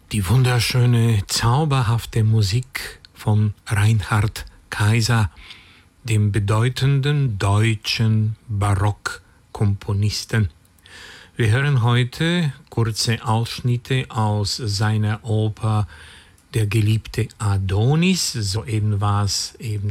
Die wunderschöne, zauberhafte Musik von Reinhard Kaiser, dem bedeutenden deutschen Barockkomponisten. Wir hören heute kurze Ausschnitte aus seiner Oper Der geliebte Adonis. Soeben war es eben